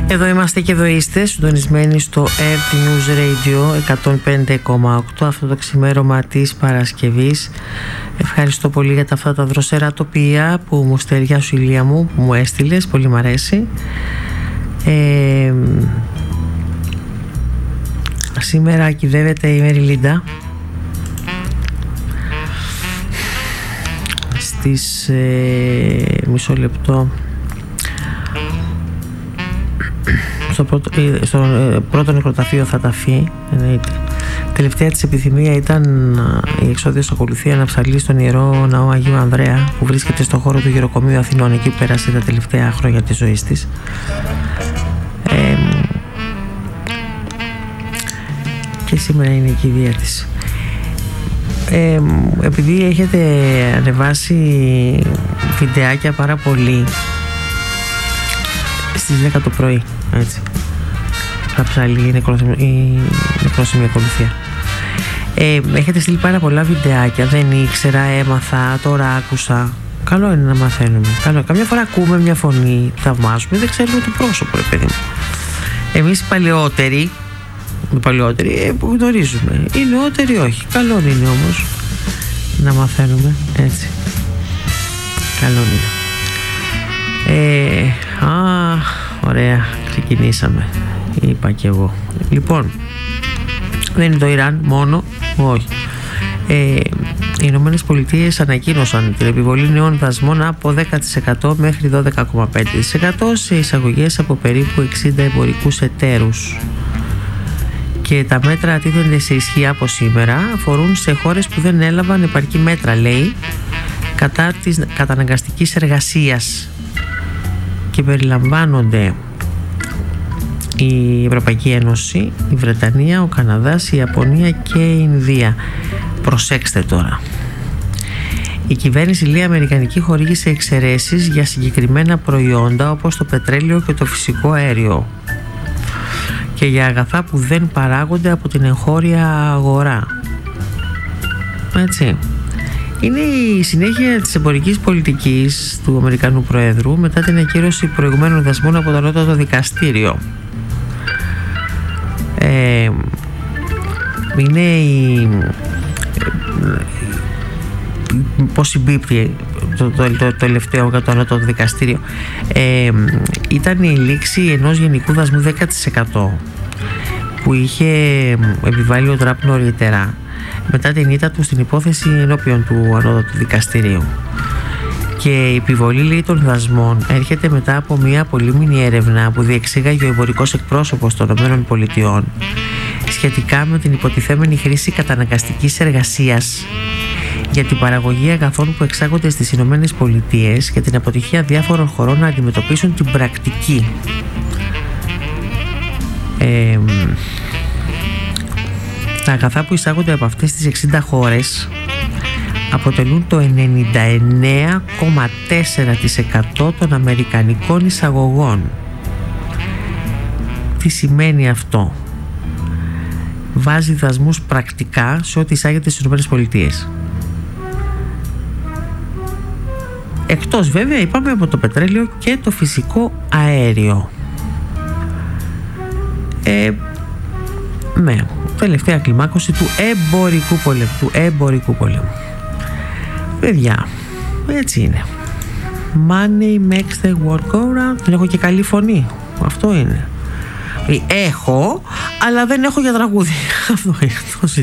Εδώ είμαστε και εδώ είστε, συντονισμένοι στο Earth News Radio 105,8 αυτό το ξημέρωμα της Παρασκευής. Ευχαριστώ πολύ για αυτά τα δροσερά τοπία που μου στεριά σου, Ηλία μου, που μου έστειλες, πολύ μ' αρέσει. Σήμερα κυδεύεται η Μέρη Λίντα στις μισό λεπτό. Στο πρώτο νεκροταφείο θα ταφεί, εννοείται. Τελευταία της επιθυμία ήταν η εξόδιος ακολουθία να ψαλεί στον Ιερό Ναό Αγίου Ανδρέα, που βρίσκεται στο χώρο του Γεροκομείου Αθηνών, εκεί που πέρασε τα τελευταία χρόνια της ζωής της. Και σήμερα είναι η κηδεία της. Επειδή έχετε ανεβάσει βιντεάκια πάρα πολύ στις 10 το πρωί, έτσι, θα ψαλεί η νεκρόσιμη ακολουθία. Έχετε στείλει πάρα πολλά βιντεάκια. Δεν ήξερα, έμαθα, τώρα άκουσα. Καλό είναι να μαθαίνουμε. Καμιά φορά ακούμε μια φωνή, θαυμάζουμε, δεν ξέρουμε το πρόσωπο, ρε παιδί μου. Εμείς οι παλαιότεροι που γνωρίζουμε, οι νεότεροι όχι. Καλό είναι όμως να μαθαίνουμε, έτσι. Καλό είναι. Ωραία, ξεκινήσαμε, είπα και εγώ. Λοιπόν, δεν είναι το Ιράν μόνο, όχι. Οι Ηνωμένες Πολιτείες ανακοίνωσαν την επιβολή νέων δασμών από 10% μέχρι 12,5% σε εισαγωγές από περίπου 60 εμπορικούς εταίρους. Και τα μέτρα τίθενται σε ισχύ από σήμερα, αφορούν σε χώρες που δεν έλαβαν επαρκή μέτρα, λέει, κατά της καταναγκαστικής εργασίας, και περιλαμβάνονται η Ευρωπαϊκή Ένωση, η Βρετανία, ο Καναδάς, η Ιαπωνία και η Ινδία. Προσέξτε τώρα. Η κυβέρνηση, λέει, αμερικανική, χορήγησε εξαιρέσεις για συγκεκριμένα προϊόντα όπως το πετρέλαιο και το φυσικό αέριο και για αγαθά που δεν παράγονται από την εγχώρια αγορά. Έτσι. Είναι η συνέχεια της εμπορικής πολιτικής του Αμερικανού Προέδρου μετά την ακύρωση προηγουμένων δασμών από το Ανώτατο Δικαστήριο. Είναι πώς συμπίπτει το τελευταίο για το Ανώτατο Δικαστήριο. Ήταν η λήξη ενός γενικού δασμού 10% που είχε επιβάλει ο Τραμπ νωρίτερα, μετά την ήττα του στην υπόθεση ενώπιον του Ανώτατου Δικαστηρίου. Και η επιβολή, λέει, των δασμών έρχεται μετά από μια πολύμηνη έρευνα που διεξήγαγε ο εμπορικός εκπρόσωπος των ΗΠΑ σχετικά με την υποτιθέμενη χρήση καταναγκαστικής εργασίας για την παραγωγή αγαθών που εξάγονται στις ΗΠΑ και την αποτυχία διάφορων χωρών να αντιμετωπίσουν την πρακτική. Τα αγαθά που εισάγονται από αυτές τις 60 χώρες αποτελούν το 99,4% των αμερικανικών εισαγωγών. Τι σημαίνει αυτό? Βάζει δασμούς πρακτικά σε ό,τι εισάγεται στις ΗΠΑ. Εκτός βέβαια, είπαμε, από το πετρέλαιο και το φυσικό αέριο. Ναι, τελευταία κλιμάκωση του εμπορικού πολέμου. Παιδιά, έτσι είναι. Money makes the world go round. Δεν έχω και καλή φωνή. Αυτό είναι. Έχω, αλλά δεν έχω για τραγούδι. Αυτό είναι.